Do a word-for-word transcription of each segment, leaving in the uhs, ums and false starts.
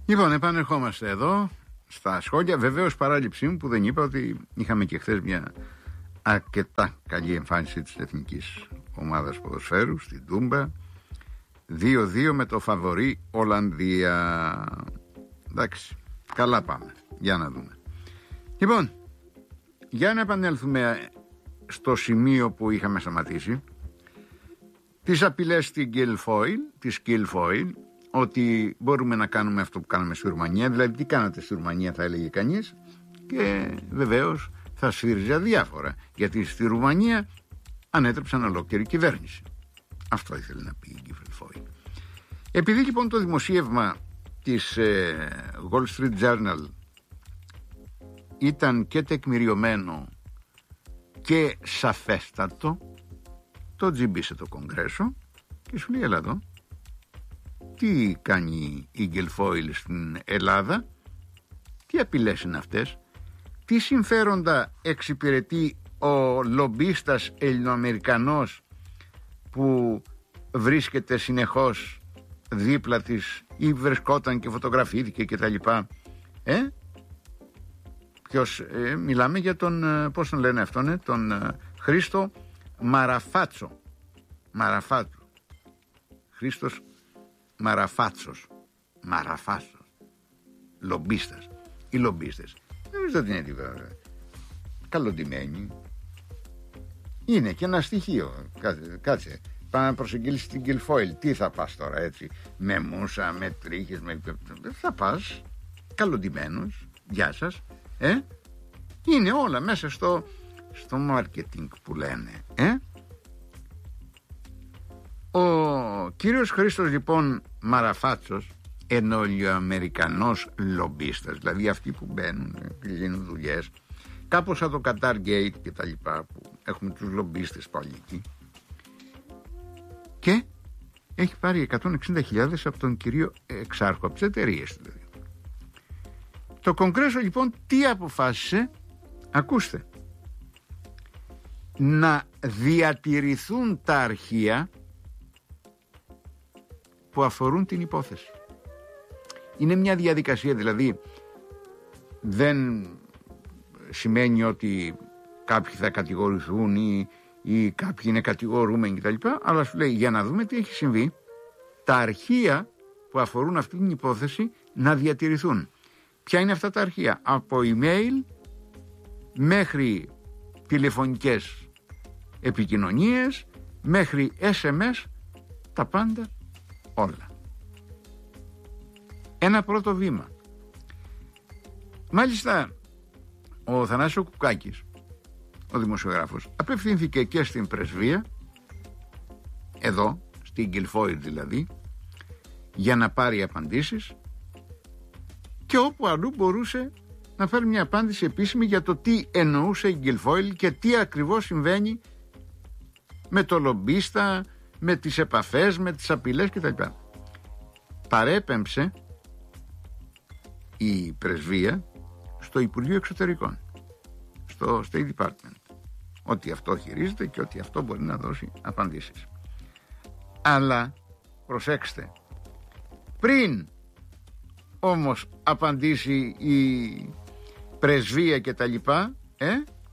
Λοιπόν, επανερχόμαστε εδώ στα σχόλια. Βεβαίως, παράληψή μου που δεν είπα ότι είχαμε και χθες μια αρκετά καλή εμφάνιση της εθνικής ομάδας ποδοσφαίρου στην Τούμπα. δύο δύο με το φαβορί Ολλανδία. Εντάξει, καλά πάμε. Για να δούμε. Λοιπόν, για να επανέλθουμε στο σημείο που είχαμε σταματήσει. Τις απειλές στην Guilfoyle, της Guilfoyle, ότι μπορούμε να κάνουμε αυτό που κάναμε στη Ρουμανία. Δηλαδή, τι κάνατε στη Ρουμανία, θα έλεγε κανείς, και βεβαίως θα σφύριζε αδιάφορα, γιατί στη Ρουμανία ανέτρεψαν ολόκληρη κυβέρνηση. Αυτό ήθελε να πει η Guilfoyle. Επειδή λοιπόν το δημοσίευμα της ε, Wall Street Journal ήταν και τεκμηριωμένο και σαφέστατο, το τζιμπήσε το Κογκρέσο και σου λέει, έλα εδώ, τι κάνει η Guilfoyle στην Ελλάδα, τι απειλές είναι αυτές, τι συμφέροντα εξυπηρετεί ο λομπίστας Ελληνοαμερικανός που βρίσκεται συνεχώς δίπλα της ή βρισκόταν και φωτογραφήθηκε και τα λοιπά. Ε? Ποιος, ε, μιλάμε για τον, πώς τον λένε αυτόν, ε, τον ε, Χρήστο Μαραφάτσο. Μαραφάτσο. Χρήστος Μαραφάτσος. Μαραφάτσος. Λομπίστας. Οι λομπίστες. Νομίζω ότι είναι τίποτα. Καλοντημένοι. Είναι και ένα στοιχείο. Κάτσε. κάτσε. Πάμε να προσεγγίσεις την Guilfoyle. Τι θα πας τώρα, έτσι, με μουσα, με τρίχες, με... θα πας καλοντημένος. Γεια σας. Ε? Είναι όλα μέσα στο στο marketing που λένε. Ε? Ο κύριος Χρήστος λοιπόν Μαραφάτσος, ενολιοαμερικανός λομπίστας, δηλαδή αυτοί που μπαίνουν και γίνουν δουλειές, κάπως σαν το Qatar Gate και τα λοιπά, που έχουμε τους λομπίστες πάλι εκεί, και έχει πάρει εκατόν εξήντα χιλιάδες από τον κύριο Εξάρχο, από τις εταιρείες δηλαδή. Το Κογκρέσο λοιπόν τι αποφάσισε? Ακούστε. Να διατηρηθούν τα αρχεία που αφορούν την υπόθεση. Είναι μια διαδικασία, δηλαδή δεν σημαίνει ότι κάποιοι θα κατηγορηθούν ή, ή κάποιοι είναι κατηγορούμενοι κτλ. Αλλά σου λέει, για να δούμε τι έχει συμβεί, τα αρχεία που αφορούν αυτή την υπόθεση να διατηρηθούν. Ποια είναι αυτά τα αρχεία? Από email μέχρι τηλεφωνικές επικοινωνίες, μέχρι ες εμ ες, τα πάντα όλα. Ένα πρώτο βήμα. Μάλιστα ο Θανάσης Κουκάκης, ο δημοσιογράφος, απευθύνθηκε και στην πρεσβεία, εδώ στην Guilfoyle δηλαδή, για να πάρει απαντήσεις, και όπου αλλού μπορούσε να φέρει μια απάντηση επίσημη για το τι εννοούσε η Guilfoyle και τι ακριβώς συμβαίνει με το λομπίστα, με τις επαφές, με τις απειλές κτλ. Παρέπεμψε η πρεσβεία στο Υπουργείο Εξωτερικών, στο State Department, ότι αυτό χειρίζεται και ότι αυτό μπορεί να δώσει απαντήσεις. Αλλά προσέξτε, πριν όμως απαντήσει η πρεσβεία και τα λοιπά, ε,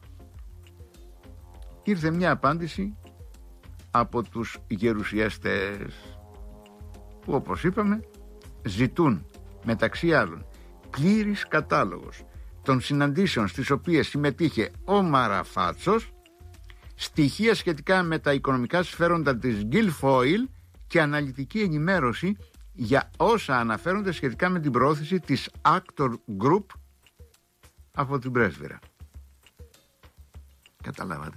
ήρθε μια απάντηση από τους γερουσιαστές, που όπως είπαμε ζητούν μεταξύ άλλων πλήρης κατάλογος των συναντήσεων στις οποίες συμμετείχε ο Μαραφάτσος, στοιχεία σχετικά με τα οικονομικά συμφέροντα της Guilfoyle και αναλυτική ενημέρωση για όσα αναφέρονται σχετικά με την προώθηση της Actor Group από την πρέσβυρα. Καταλάβατε?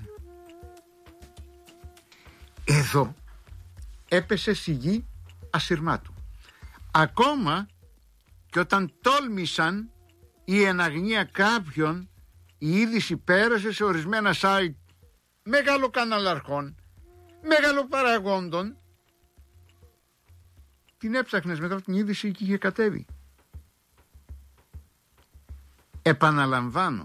Εδώ έπεσε σιγή ασυρμάτου. Ακόμα και όταν τόλμησαν η εναγνία κάποιον, η είδηση πέρασε σε ορισμένα site μεγαλοκαναλαρχών, μεγαλοπαραγόντων. Την έψαχνες μετά την είδηση και είχε κατέβει. Επαναλαμβάνω,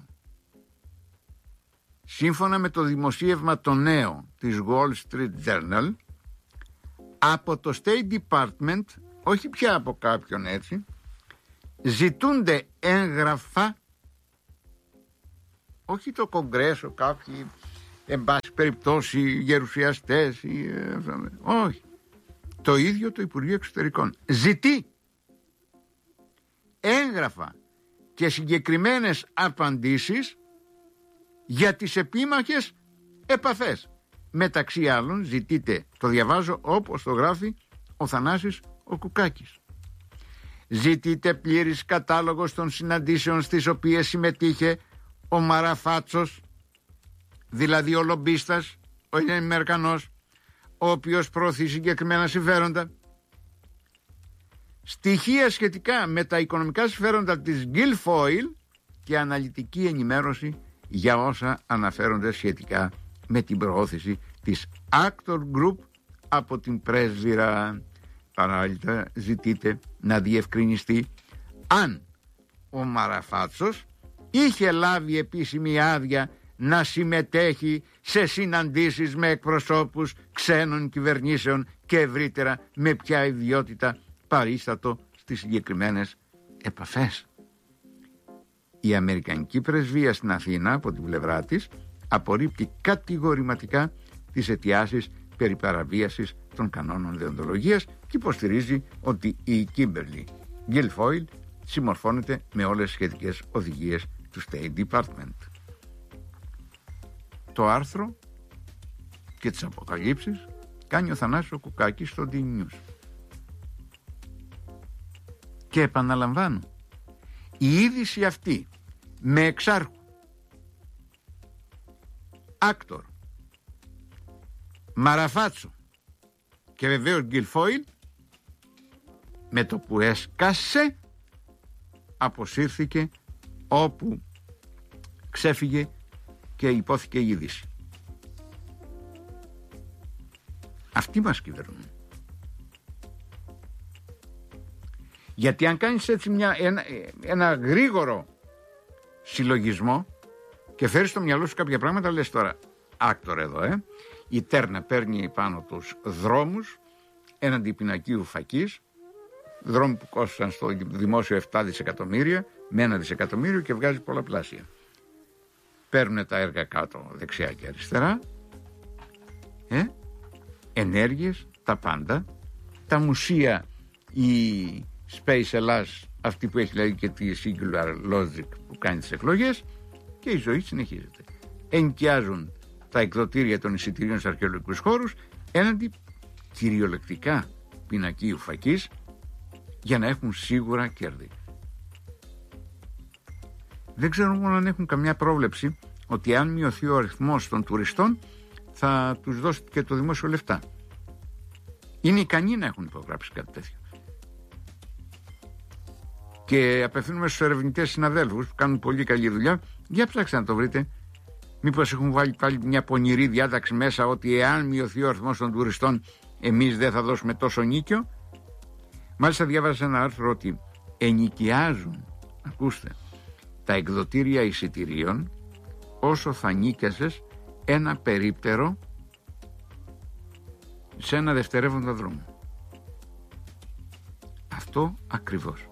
σύμφωνα με το δημοσίευμα το νέο της Wall Street Journal, από το State Department, όχι πια από κάποιον έτσι, ζητούνται έγγραφα, όχι το Κογκρέσο, κάποιοι εν πάση περιπτώσει γερουσιαστές ή, ε, όχι, το ίδιο το Υπουργείο Εξωτερικών ζητεί έγγραφα και συγκεκριμένες απαντήσεις για τις επίμαχες επαφές. Μεταξύ άλλων ζητείτε, το διαβάζω όπως το γράφει ο Θανάσης ο Κουκάκης, ζητείτε πλήρης κατάλογος των συναντήσεων στις οποίες συμμετείχε ο Μαραφάτσος, δηλαδή ο λομπίστας, ο Αμερικανός, ο οποίος προωθεί συγκεκριμένα συμφέροντα, στοιχεία σχετικά με τα οικονομικά συμφέροντα της Guilfoyle και αναλυτική ενημέρωση για όσα αναφέρονται σχετικά με την προώθηση της Actor Group από την πρέσβυρα. Παράλληλα ζητείτε να διευκρινιστεί αν ο Μαραφάτσος είχε λάβει επίσημη άδεια να συμμετέχει σε συναντήσεις με εκπροσώπους ξένων κυβερνήσεων και ευρύτερα με ποια ιδιότητα παρίστατο στις συγκεκριμένες επαφές. Η Αμερικανική πρεσβεία στην Αθήνα από την πλευρά της απορρίπτει κατηγορηματικά τις αιτιάσεις περί παραβίασης των κανόνων δεοντολογίας και υποστηρίζει ότι η Kimberly Guilfoyle συμμορφώνεται με όλες τις σχετικές οδηγίες του State Department. Το άρθρο και τις αποκαλύψεις κάνει ο Θανάσης Κουκάκης στο ντι News. Και επαναλαμβάνω, η είδηση αυτή με εξάρχου, Άκτορ, Μαραφάτσο και βεβαίως Guilfoyle, με το που έσκασε αποσύρθηκε όπου ξέφυγε και υπόθηκε η είδηση. Αυτοί μας κυβερνούν. Γιατί αν κάνεις έτσι μια, ένα, ένα γρήγορο συλλογισμό και φέρεις στο μυαλό σου κάποια πράγματα, λες τώρα, Άκτορ εδώ, ε, η Τέρνα παίρνει πάνω τους δρόμους έναντι πινακίου φακής, δρόμοι που κόστησαν στο δημόσιο επτά δισεκατομμύρια με ένα δισεκατομμύριο και βγάζει πολλαπλάσια. Παίρνουν τα έργα κάτω δεξιά και αριστερά, ε, ενέργειες, τα πάντα, τα μουσεία, η Space Ελλάς, αυτή που έχει δηλαδή και τη Singular Logic που κάνει τις εκλογές, και η ζωή συνεχίζεται. Ενοικιάζουν τα εκδοτήρια των εισιτηρίων σε αρχαιολογικούς χώρους έναντι κυριολεκτικά πινακίου φακής για να έχουν σίγουρα κέρδη. Δεν ξέρω μόνο αν έχουν καμιά πρόβλεψη ότι αν μειωθεί ο αριθμός των τουριστών θα τους δώσει και το δημόσιο λεφτά. Είναι ικανοί να έχουν υπογράψει κάτι τέτοιο. Και απευθύνουμε στους ερευνητές συναδέλφους που κάνουν πολύ καλή δουλειά, για ψάξτε να το βρείτε. Μήπως έχουν βάλει πάλι μια πονηρή διάταξη μέσα ότι εάν μειωθεί ο αριθμός των τουριστών εμείς δεν θα δώσουμε τόσο νίκιο. Μάλιστα διάβασα ένα άρθρο ότι ενοικιάζουν, ακούστε, τα εκδοτήρια εισιτηρίων όσο θα νίκιασες ένα περίπτερο σε ένα δευτερεύοντα δρόμο. Αυτό ακριβώς.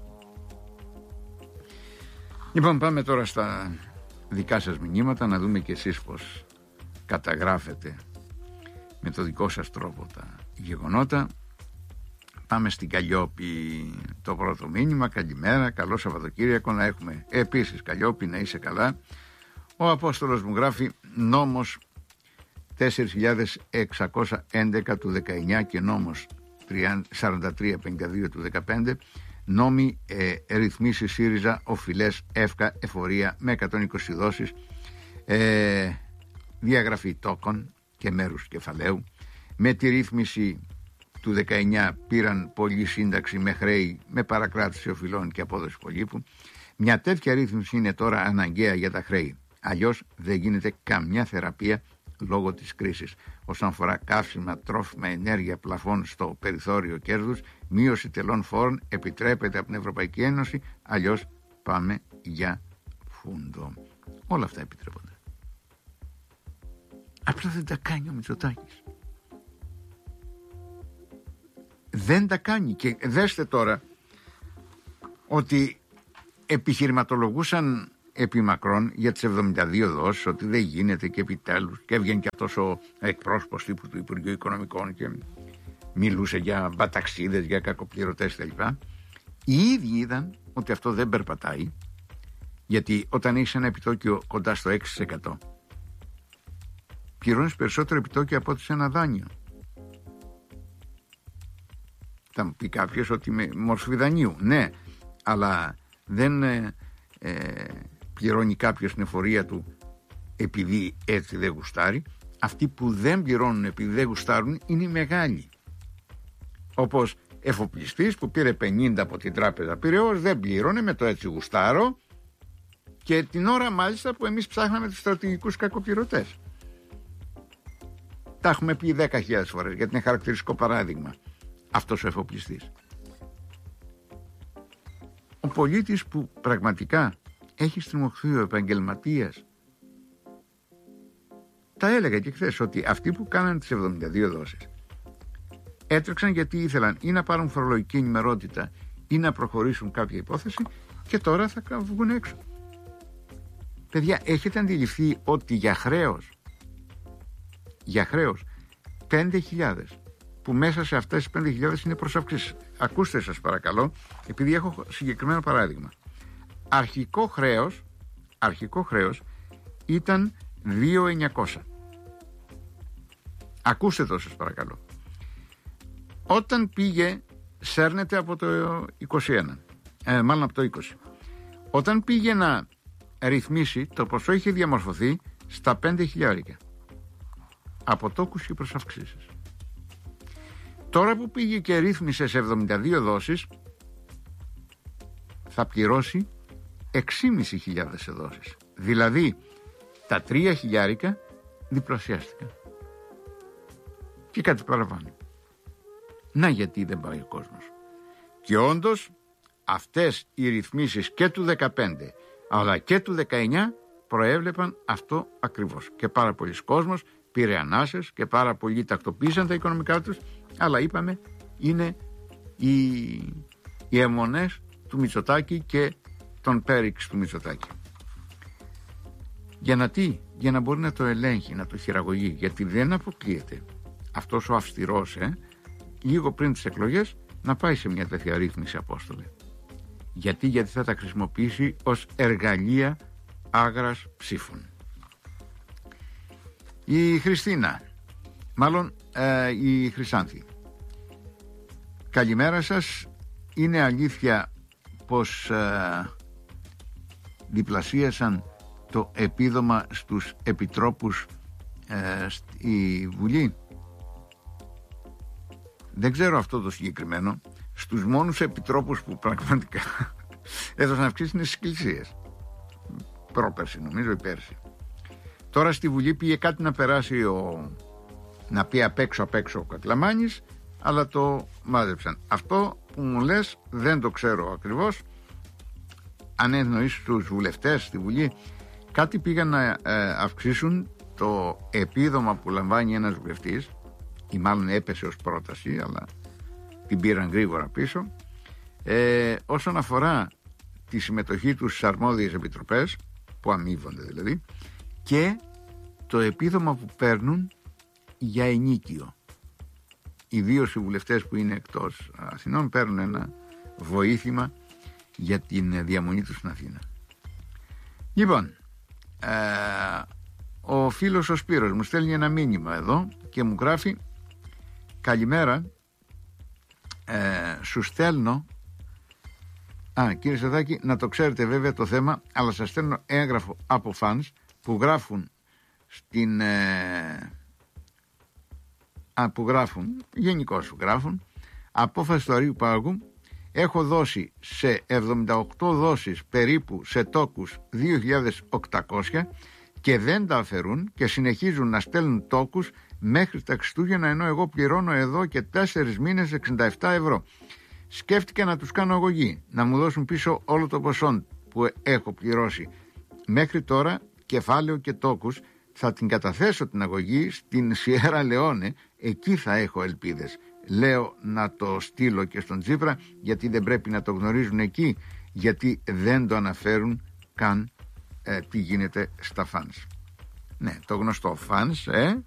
Λοιπόν, πάμε τώρα στα δικά σας μηνύματα, να δούμε και εσείς πως καταγράφετε με το δικό σας τρόπο τα γεγονότα. Πάμε στην Καλλιόπη το πρώτο μήνυμα. Καλημέρα, καλό Σαββατοκύριακο να έχουμε. Επίσης Καλλιόπη, να είσαι καλά. Ο Απόστολος μου γράφει νόμος τέσσερις χιλιάδες εξακόσια έντεκα του δεκαεννιά και νόμος σαράντα τρία πενήντα δύο του δεκαπέντε, νόμοι ε, ρυθμίσει ΣΥΡΙΖΑ, οφειλές, εύκα, εφορία με εκατόν είκοσι δόσεις, ε, διαγραφή τόκων και μέρους κεφαλαίου. Με τη ρύθμιση του δεκαεννιά πήραν πολλή σύνταξη με χρέη, με παρακράτηση οφειλών και απόδοση υπολείπου. Μια τέτοια ρύθμιση είναι τώρα αναγκαία για τα χρέη. Αλλιώς δεν γίνεται καμιά θεραπεία λόγω της κρίσης. Όσον αφορά καύσιμα, τρόφιμα, ενέργεια, πλαφών στο περιθώριο κέρδους, μείωση τελών φόρων επιτρέπεται από την Ευρωπαϊκή Ένωση, αλλιώς πάμε για φούντο. Όλα αυτά επιτρέπονται. Απλά δεν τα κάνει ο Μητσοτάκης. Δεν τα κάνει. Και δέστε τώρα ότι επιχειρηματολογούσαν επί μακρόν για τις εβδομήντα δύο δόσεις, ότι δεν γίνεται και επιτέλους, και έβγαινε και αυτός ο εκπρόσωπος τύπου του Υπουργείου Οικονομικών και μιλούσε για μπαταξίδες, για κακοπληρωτές κλπ. Οι ίδιοι είδαν ότι αυτό δεν περπατάει, γιατί όταν έχεις ένα επιτόκιο κοντά στο έξι τοις εκατό πληρώνεις περισσότερο επιτόκιο από ό,τι σε ένα δάνειο. Θα μου πει κάποιος ότι με μορφή δανείου, ναι, αλλά δεν ε, ε, πληρώνει κάποιος την εφορία του επειδή έτσι δεν γουστάρει. Αυτοί που δεν πληρώνουν επειδή δεν γουστάρουν είναι οι μεγάλοι. Όπως εφοπλιστής που πήρε πενήντα από την τράπεζα Πειραιώς, δεν πλήρωνε με το έτσι γουστάρω, και την ώρα μάλιστα που εμείς ψάχναμε τους στρατηγικούς κακοπληρωτές. Τα έχουμε πει δέκα χιλιάδες φορές, γιατί είναι χαρακτηριστικό παράδειγμα αυτός ο εφοπλιστής. Ο πολίτης που πραγματικά έχει στριμωχθεί, ο επαγγελματίας, τα έλεγα και χθες ότι αυτοί που κάνανε τις εβδομήντα δύο δόσεις έτρεξαν γιατί ήθελαν ή να πάρουν φορολογική ενημερότητα ή να προχωρήσουν κάποια υπόθεση, και τώρα θα βγουν έξω. Παιδιά, έχετε αντιληφθεί ότι για χρέος για χρέος πέντε χιλιάδες, που μέσα σε αυτές τις πέντε χιλιάδες είναι προσαυξήσεις. Ακούστε σας παρακαλώ, επειδή έχω συγκεκριμένο παράδειγμα. Αρχικό χρέος, αρχικό χρέος ήταν δύο χιλιάδες εννιακόσια. Ακούστε το σας παρακαλώ. Όταν πήγε, σέρνεται από το είκοσι ένα, ε, μάλλον από το είκοσι. Όταν πήγε να ρυθμίσει, το ποσό είχε διαμορφωθεί στα πέντε χιλιάδες από τόκους και προσαυξήσεις. Τώρα που πήγε και ρύθμισε σε εβδομήντα δύο δόσεις, θα πληρώσει έξι χιλιάδες πεντακόσιες σε δόσεις. Δηλαδή τα τρία χιλιάρικα διπλασιάστηκαν. Και κάτι παραπάνω. Να γιατί δεν πάει ο κόσμος. Και όντως αυτές οι ρυθμίσεις και του δεκαπέντε αλλά και του δεκαεννιά προέβλεπαν αυτό ακριβώς. Και πάρα πολλοί κόσμος πήρε ανάσες και πάρα πολλοί τακτοποίησαν τα οικονομικά τους, αλλά είπαμε είναι οι, οι αιμονές του Μητσοτάκη και τον πέριξ του Μητσοτάκη. Για να τι, για να μπορεί να το ελέγχει, να το χειραγωγεί, γιατί δεν αποκλείεται αυτός ο αυστηρός ε, λίγο πριν τις εκλογές να πάει σε μια τέτοια ρύθμιση, Απόστολε. Γιατί, γιατί θα τα χρησιμοποιήσει ως εργαλεία άγρας ψήφων. Η Χριστίνα, μάλλον ε, η Χρυσάνθη. Καλημέρα σας. Είναι αλήθεια πως ε, διπλασίασαν το επίδομα στους επιτρόπους ε, στη Βουλή? Δεν ξέρω αυτό το συγκεκριμένο. Στους μόνους επιτρόπους που πραγματικά έδωσαν αυξήσεις είναι στις εκκλησίες. Πρόπερση νομίζω ή πέρσι. Τώρα στη Βουλή πήγε κάτι να περάσει ο... να πει απ' έξω απ' έξω ο Κατλαμάνης, αλλά το μάζεψαν. Αυτό που μου λες δεν το ξέρω ακριβώς. Αν εννοείς τους βουλευτές στη Βουλή, κάτι πήγαν να ε, αυξήσουν το επίδομα που λαμβάνει ένας βουλευτής, ή μάλλον έπεσε ως πρόταση, αλλά την πήραν γρήγορα πίσω, ε, όσον αφορά τη συμμετοχή τους στις αρμόδιες επιτροπές, που αμείβονται δηλαδή, και το επίδομα που παίρνουν για ενίκιο. Ιδίως οι βουλευτές που είναι εκτός Αθηνών παίρνουν ένα βοήθημα για την διαμονή τους στην Αθήνα. Λοιπόν, ε, ο φίλος ο Σπύρος μου στέλνει ένα μήνυμα εδώ και μου γράφει: καλημέρα, ε, σου στέλνω, α, κύριε Σαδάκη, να το ξέρετε βέβαια το θέμα, αλλά σας στέλνω έγγραφο από φανς που γράφουν στην ε, α, που γράφουν, γενικώς που γράφουν, απόφαση του Αρείου Πάγου, έχω δώσει σε εβδομήντα οκτώ δόσεις περίπου σε τόκους δύο χιλιάδες οκτακόσια και δεν τα αφαιρούν και συνεχίζουν να στέλνουν τόκους μέχρι τα Χριστούγεννα, ενώ εγώ πληρώνω εδώ και τέσσερις μήνες εξήντα επτά ευρώ. Σκέφτηκα να τους κάνω αγωγή, να μου δώσουν πίσω όλο το ποσό που έχω πληρώσει μέχρι τώρα, κεφάλαιο και τόκους. Θα την καταθέσω την αγωγή στην Σιέρα Λεόνε, εκεί θα έχω ελπίδες. λέω να το στείλω και στον Τσίπρα, γιατί δεν πρέπει να το γνωρίζουν εκεί, γιατί δεν το αναφέρουν καν ε, τι γίνεται στα φανς. Ναι, το γνωστό φανς, ε,